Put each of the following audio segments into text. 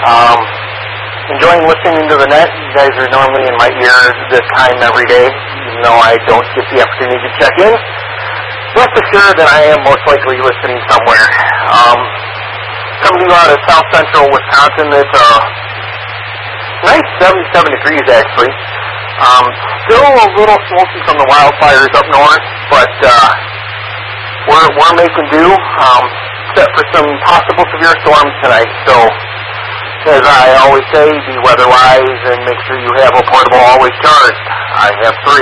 Enjoying listening to the net. You guys are normally in my ear this time every day, even though I don't get the opportunity to check in. Rest assured that I am most likely listening somewhere. Coming out of south central Wisconsin, it's nice 77 degrees actually. Still a little smoky from the wildfires up north, but we're making do, except for some possible severe storms tonight. So, as I always say, be weather wise and make sure you have a portable always charged. I have 3.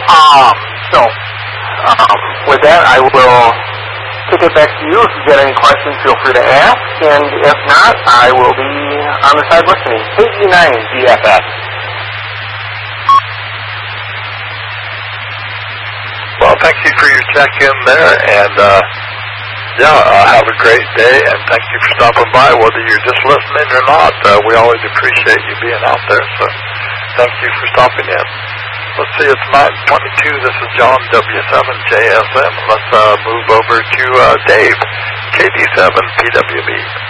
With that, I will kick it back to you. If you get any questions, feel free to ask, and if not, I will be on the side listening. 89 GFS. Well, thank you for your check-in there, and have a great day, and thank you for stopping by, whether you're just listening or not. We always appreciate you being out there, so thank you for stopping in. Let's see, it's 9:22. This is John, W7JSM. Let's move over to Dave, KD7PWB.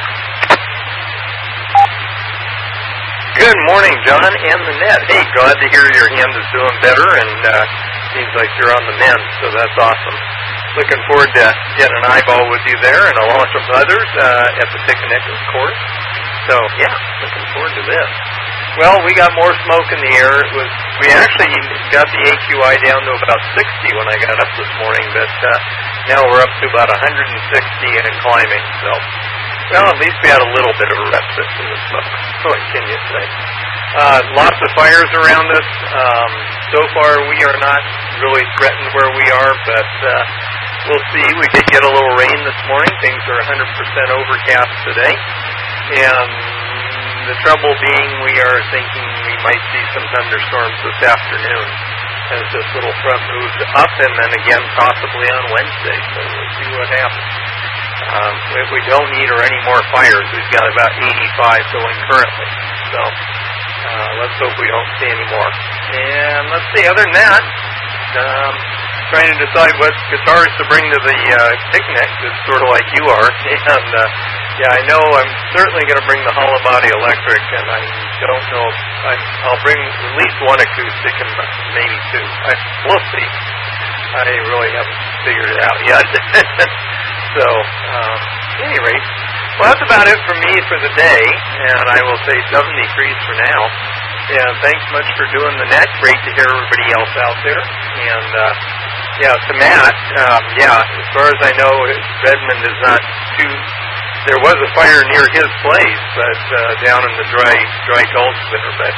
Good morning, John and the net. Hey, glad to hear your hand is doing better, and seems like you're on the mend, so that's awesome. Looking forward to getting an eyeball with you there, and along with others at the picnic, of course. So, yeah, looking forward to this. Well, we got more smoke in the air. We actually got the AQI down to about 60 when I got up this morning, but now we're up to about 160 and climbing. So, well, at least we had a little bit of a respite from the smoke. So can you say? Lots of fires around us. So far, we are not really threatened where we are, but we'll see. We did get a little rain this morning. Things are 100% overcast today. And the trouble being, we are thinking we might see some thunderstorms this afternoon as this little front moves up, and then again possibly on Wednesday. So we'll see what happens. If we don't need any more fires, we've got about 85 going currently. So let's hope we don't see any more. And let's see, other than that, trying to decide what guitars to bring to the picnic, just sort of like you are. And I know I'm certainly going to bring the hollow body electric, and I don't know if I'll bring at least one acoustic and maybe 2. We'll see. I really haven't figured it out yet. So, at any rate, well, that's about it for me for the day, and I will say 70 degrees for now. And thanks much for doing the net. Great to hear everybody else out there. And, to Matt, as far as I know, Redmond is not too... There was a fire near his place, but down in the dry gulch there. But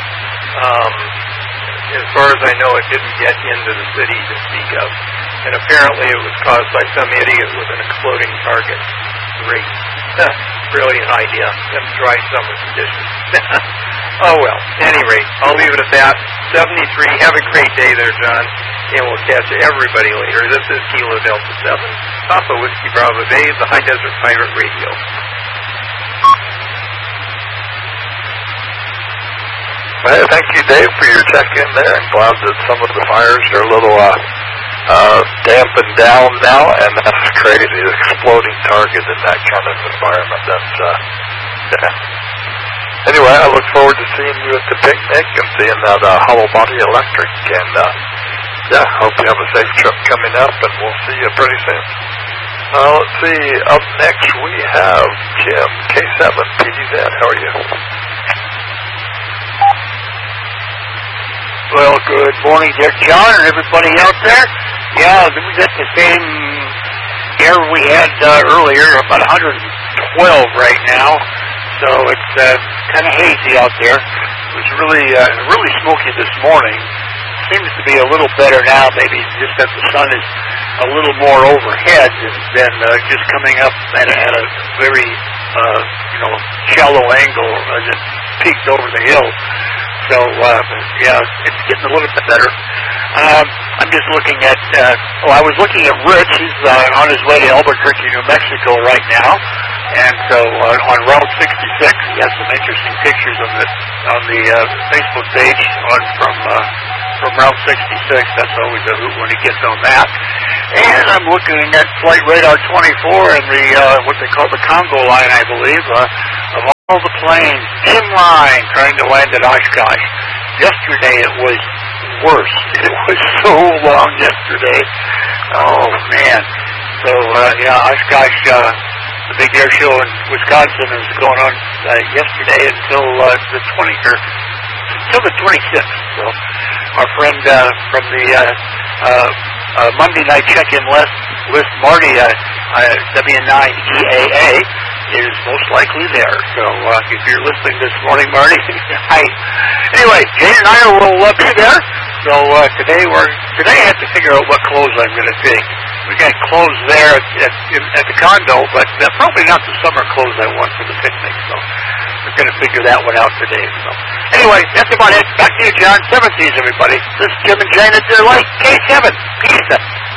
as far as I know, it didn't get into the city to speak of. And apparently it was caused by some idiot with an exploding target. Great. Brilliant idea. Them dry summer conditions. Oh, well. At any rate, I'll leave it at that. 73. Have a great day there, John. And we'll catch everybody later. This is Kilo Delta 7, Papa Whiskey Bravo Bay, the High Desert Pirate Radio. Well, thank you, Dave, for your check-in there. I'm glad that some of the fires are a little dampened down now, and that's crazy, exploding target in that kind of environment. That's, Anyway, I look forward to seeing you at the picnic and seeing that hollow body electric, and hope you have a safe trip coming up, and we'll see you pretty soon. Let's see, up next we have Jim, K7PDZ. How are you? Well, good morning there, John, and everybody out there. Yeah, we got the same air we had earlier, about 112 right now. So it's kind of hazy out there. It was really smoky this morning. Seems to be a little better now, maybe just that the sun is a little more overhead than just coming up at a very, shallow angle as it peaked over the hill. So, it's getting a little bit better. I'm just looking at, I was looking at Rich. He's on his way to Albuquerque, New Mexico right now. And so on Route 66, he has some interesting pictures on the Facebook page from Route 66. That's always a hoot when he gets on that. And I'm looking at Flight Radar 24 and the what they call the Congo line, I believe, of all the planes in line trying to land at Oshkosh. Yesterday it was worse. It was so long yesterday. Oh, man. So, Oshkosh, the big air show in Wisconsin is going on yesterday until the 26th. So our friend from the Monday night check-in list, Marty, W9EAA, is most likely there. So if you're listening this morning, Marty, hi. Anyway, Jane and I will be there. So today I have to figure out what clothes I'm going to take. We got clothes there at the condo, but probably not the summer clothes I want for the picnic. So we're going to figure that one out today. So anyway, that's about it. Back to you, John. 7Cs, everybody. This is Jim and Jane at their light. K7. Peace.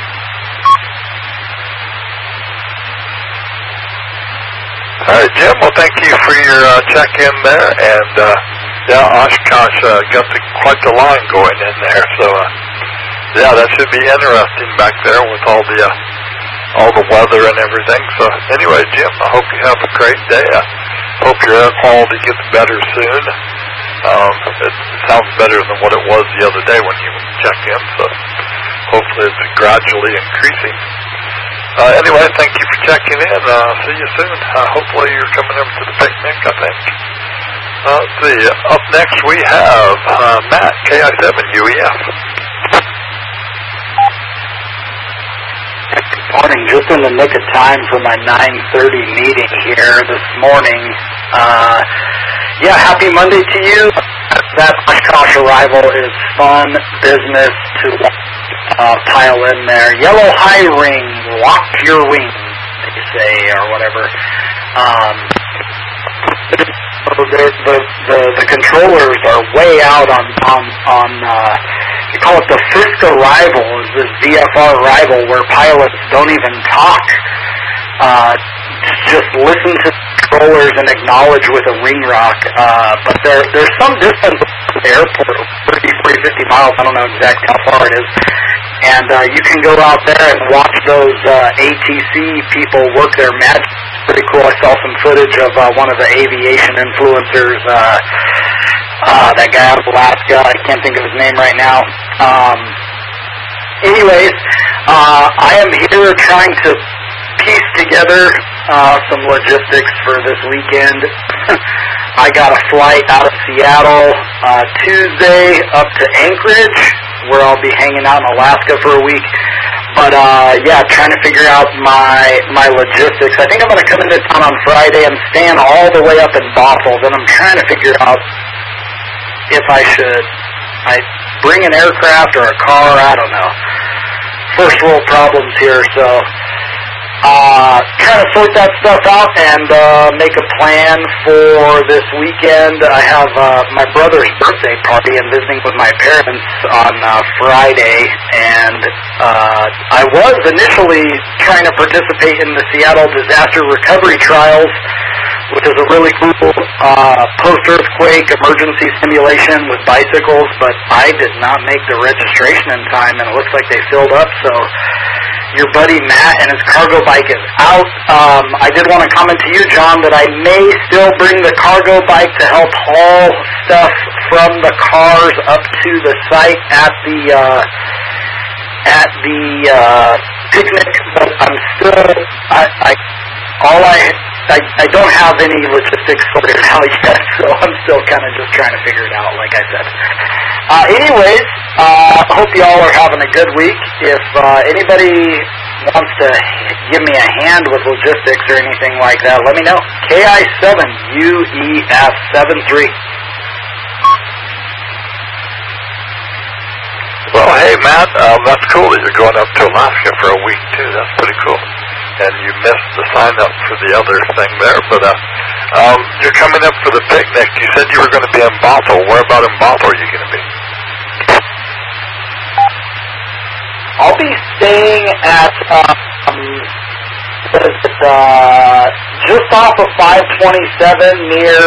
All right, Jim. Well, thank you for your check-in there. And, Oshkosh got quite the line going in there. So, that should be interesting back there with all the weather and everything. So, anyway, Jim, I hope you have a great day. I hope your air quality gets better soon. It sounds better than what it was the other day when you checked in. So, hopefully it's gradually increasing. Anyway, thank you for checking in. See you soon. Hopefully you're coming over to the picnic, I think. Let's see. Up next we have Matt, KI7UEF. Good morning. Just in the nick of time for my 9:30 meeting here this morning. Happy Monday to you. That Oshkosh arrival is fun business to pile in there. Yellow high ring, lock your wings, they say, or whatever. The controllers are way out on you call it the Fisk arrival, is this VFR arrival where pilots don't even talk. Just listen to controllers and acknowledge with a ring rock. But there's some distance from the airport, 40, 50 miles, I don't know exactly how far it is. And you can go out there and watch those ATC people work their magic. Pretty cool. I saw some footage of one of the aviation influencers, that guy out of Alaska. I can't think of his name right now. Anyways, I am here trying to piece together some logistics for this weekend. I got a flight out of Seattle Tuesday up to Anchorage, where I'll be hanging out in Alaska for a week. But trying to figure out my logistics. I think I'm going to come into town on Friday and stand all the way up in Bothell. Then I'm trying to figure out if I should bring an aircraft or a car. I don't know. First world problems here, so trying to sort that stuff out and make a plan for this weekend. I have my brother's birthday party and visiting with my parents on Friday, and I was initially trying to participate in the Seattle Disaster Recovery Trials, which is a really cool post-earthquake emergency simulation with bicycles, but I did not make the registration in time, and it looks like they filled up, so your buddy Matt and his cargo bike is out. I did want to comment to you, John, that I may still bring the cargo bike to help haul stuff from the cars up to the site at the picnic, but I'm still, I don't have any logistics sorted out yet, so I'm still kind of just trying to figure it out, like I said. Anyways, I hope y'all are having a good week. If anybody wants to give me a hand with logistics or anything like that, let me know. KI7UEF73. Well, hey, Matt, that's cool that you're going up to Alaska for a week, too. That's pretty cool. And you missed the sign-up for the other thing there, but you're coming up for the picnic. You said you were going to be in Bothell. Where about in Bothell are you going to be? I'll be staying at just off of 527 near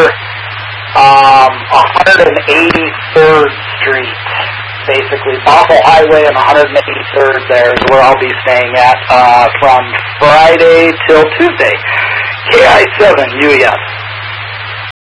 183rd Street. Basically, Bothell Highway and 183rd there is where I'll be staying at from Friday till Tuesday. KI7UEF.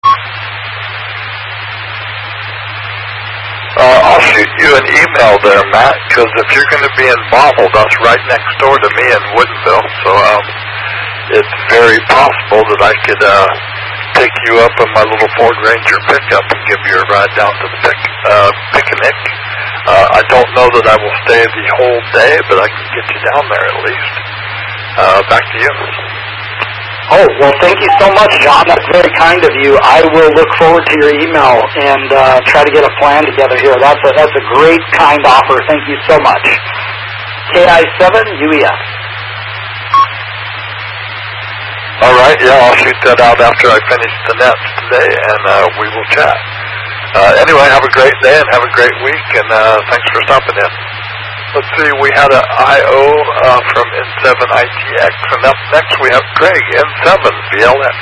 you an email there, Matt, because if you're going to be in Bonnell, that's right next door to me in Woodinville. So it's very possible that I could pick you up in my little Ford Ranger pickup and give you a ride down to the picnic. I don't know that I will stay the whole day, but I can get you down there at least. Back to you. Oh, well, thank you so much, John. That's very kind of you. I will look forward to your email and try to get a plan together here. That's a great, kind offer. Thank you so much. KI7UEF. All right, yeah, I'll shoot that out after I finish the nets today, and we will chat. Anyway, have a great day and have a great week, and thanks for stopping in. Let's see, we had an I.O. from N7ITX, and up next we have Greg, N7VLX.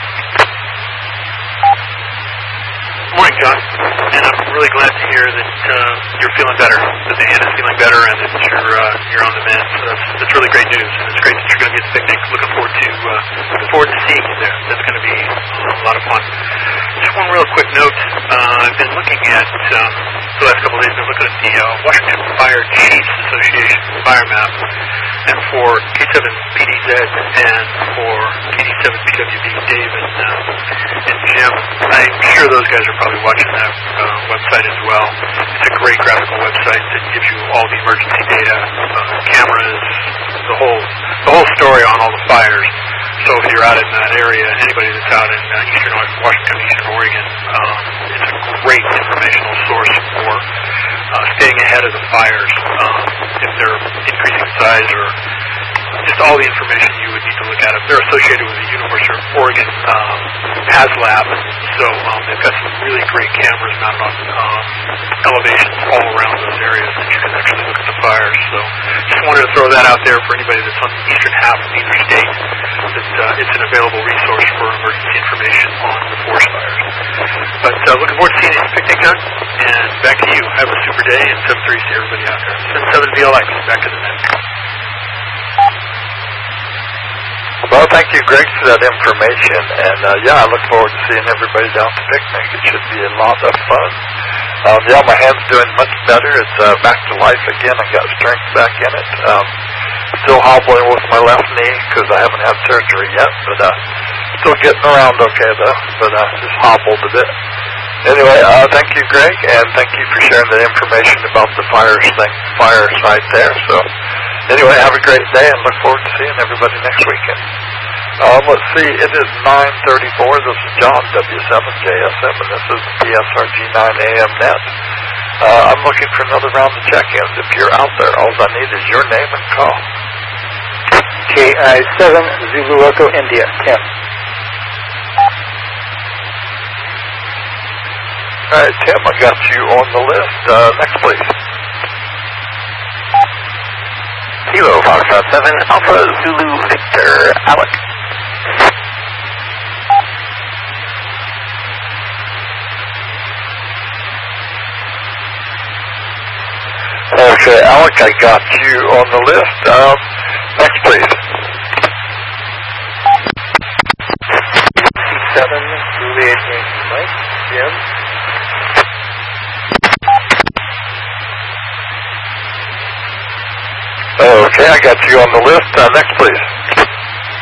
Good morning, John. And I'm really glad to hear that you're feeling better, that the hand is feeling better, and that you're on the mend. So that's really great news, and it's great that you're going to be at the picnic. Looking forward to seeing you there. That's going to be a lot of fun. Just one real quick note. I've been looking at the last couple of days. I've been looking at the Washington Fire Chiefs Association fire map, and for K7PDZ and for KD7PWB, Dave and Jim. I'm sure those guys are probably watching that website as well. It's a great graphical website that gives you all the emergency data, cameras, the whole story on all the fires. So if you're out in that area, anybody that's out in eastern Washington, eastern Oregon, it's a great informational source for staying ahead of the fires, if they're increasing size or just all the information you would need to look at. They're associated with the University of Oregon HazLab, so they've got some really great cameras mounted on elevations all around those areas that you can actually look at the fires. So just wanted to throw that out there for anybody that's on the eastern half of either state, that it's an available resource for emergency information on the forest fires. But looking forward to seeing you at the picnic, John, and back to you. Have a super day, and 7-3 to everybody out there. N7VLX, back to the net. Well, thank you, Greg, for that information. And, I look forward to seeing everybody down at the picnic. It should be a lot of fun. My hand's doing much better. It's back to life again. I got strength back in it. Still hobbling with my left knee because I haven't had surgery yet, but still getting around okay, though. But just hobbled a bit. Anyway, thank you, Greg, and thank you for sharing the information about the fire site there. So, anyway, have a great day and look forward to seeing everybody next weekend. Let's see, it is 9:34. This is John, W7JSM, and this is the PSRG9AM net. I'm looking for another round of check-ins. If you're out there, all I need is your name and call. KI7 Zulu Echo India, Tim. All right, Tim, I got you on the list. Next, please. Kilo Foxtrot 7, Alpha Zulu Victor, Alec. Okay, Alec, I got you on the list. Next, please. 7, Juliet Yankee Mike, Jim. Okay, I got you on the list. Next, please.